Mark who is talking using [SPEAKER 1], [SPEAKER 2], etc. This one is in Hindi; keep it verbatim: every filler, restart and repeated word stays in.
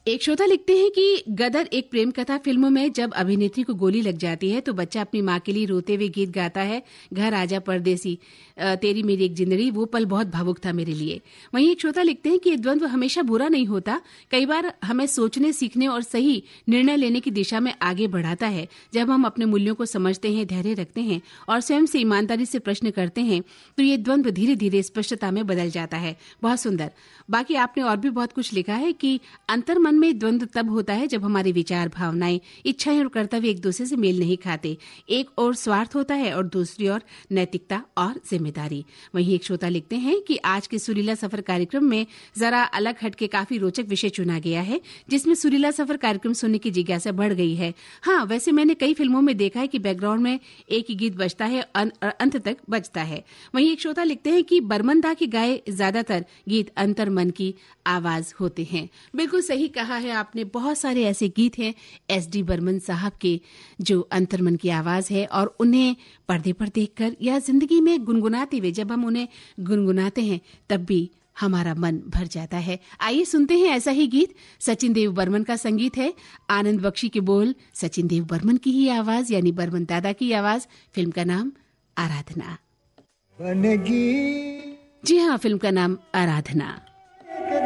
[SPEAKER 1] एक श्रोता लिखते हैं कि गदर एक प्रेम कथा फिल्म में जब अभिनेत्री को गोली लग जाती है तो बच्चा अपनी माँ के लिए रोते हुए गीत गाता है, घर आजा परदेसी, तेरी मेरी एक जिंदगी, वो पल बहुत भावुक था मेरे लिए। वहीं एक श्रोता लिखते हैं कि ये द्वंद्व हमेशा बुरा नहीं होता, कई बार हमें सोचने, सीखने और सही निर्णय लेने की दिशा में आगे बढ़ाता है। जब हम अपने मूल्यों को समझते हैं, धैर्य रखते हैं और स्वयं से ईमानदारी से प्रश्न करते हैं तो ये द्वंद्व धीरे धीरे स्पष्टता में बदल जाता है। बहुत सुंदर। बाकी आपने और भी बहुत कुछ लिखा है कि अंतर मन में द्वंद्व तब होता है जब हमारे विचार, भावनाएं, इच्छाएं और कर्तव्य एक दूसरे से मेल नहीं खाते। एक और स्वार्थ होता है और दूसरी ओर नैतिकता और जिम्मेदारी। वहीं एक श्रोता लिखते हैं कि आज के सुरीला सफर कार्यक्रम में जरा अलग हटके काफी रोचक विषय चुना गया है, जिसमें सुरीला सफर कार्यक्रम सुनने की जिज्ञासा बढ़ गई है। हाँ, वैसे मैंने कई फिल्मों में देखा है कि बैकग्राउंड में एक ही गीत बजता है और अंत तक बजता है। वहीं एक श्रोता लिखते हैं कि बर्मन दा के गाए ज्यादातर गीत अंतर मन की आवाज होते हैं। बिल्कुल सही कहा है आपने। बहुत सारे ऐसे गीत हैं एस डी बर्मन साहब के जो अंतर मन की आवाज है, और उन्हें पर्दे पर देखकर या जिंदगी में गुनगुनाते हुए जब हम उन्हें गुनगुनाते हैं तब भी हमारा मन भर जाता है। आइए सुनते हैं ऐसा ही गीत। सचिन देव बर्मन का संगीत है, आनंद बख्शी के बोल, सचिन देव बर्मन की ही आवाज यानी बर्मन दादा की आवाज। फिल्म का नाम आराधना।
[SPEAKER 2] बनेगी।
[SPEAKER 1] जी हाँ, फिल्म का नाम आराधना।